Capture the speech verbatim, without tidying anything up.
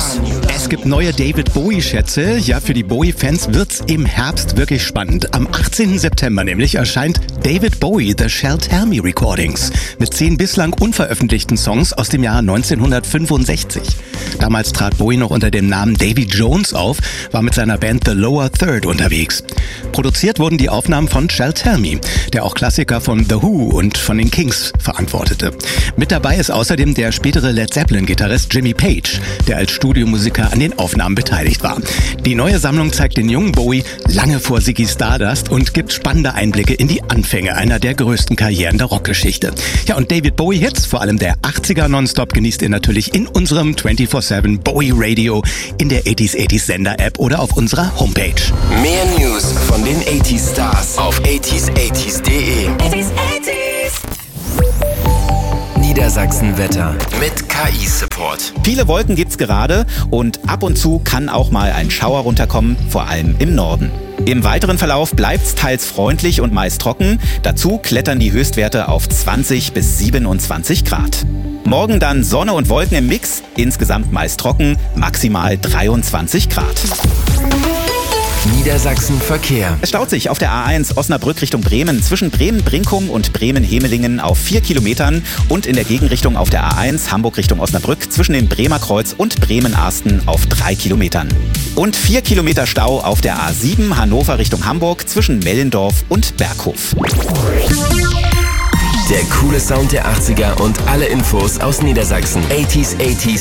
Es gibt neue David Bowie-Schätze. Ja, für die Bowie-Fans wird's im Herbst wirklich spannend. Am achtzehnten September nämlich erscheint David Bowie The Shall Tell Me Recordings mit zehn bislang unveröffentlichten Songs aus dem Jahr neunzehnhundertfünfundsechzig. Damals trat Bowie noch unter dem Namen Davy Jones auf, war mit seiner Band The Lower Third unterwegs. Produziert wurden die Aufnahmen von Shall Tell Me, der auch Klassiker von The Who und von den Kings verantwortete. Mit dabei ist außerdem der spätere Led Zeppelin-Gitarrist Jimmy Page, der als Studiomusiker an den Aufnahmen beteiligt war. Die neue Sammlung zeigt den jungen Bowie lange vor Ziggy Stardust und gibt spannende Einblicke in die Anfänge einer der größten Karrieren der Rockgeschichte. Ja, und David Bowie-Hits, vor allem der achtziger nonstop, genießt ihr natürlich in unserem vierundzwanzig sieben Bowie Radio, in der achtziger achtziger Sender-App oder auf unserer Homepage. Mehr News von den achtziger Stars auf achtziger achtziger punkt de. Niedersachsen-Wetter mit K I-Support. Viele Wolken gibt's gerade und ab und zu kann auch mal ein Schauer runterkommen, vor allem im Norden. Im weiteren Verlauf bleibt's teils freundlich und meist trocken. Dazu klettern die Höchstwerte auf zwanzig bis siebenundzwanzig Grad. Morgen dann Sonne und Wolken im Mix, insgesamt meist trocken, maximal dreiundzwanzig Grad. Niedersachsen Verkehr. Es staut sich auf der A eins Osnabrück Richtung Bremen zwischen Bremen-Brinkum und Bremen-Hemelingen auf vier Kilometern und in der Gegenrichtung auf der A eins Hamburg Richtung Osnabrück zwischen dem Bremer Kreuz und Bremen-Arsten auf drei Kilometern. Und vier Kilometer Stau auf der A sieben Hannover Richtung Hamburg zwischen Mellendorf und Berghof. Der coole Sound der achtziger und alle Infos aus Niedersachsen. achtziger achtziger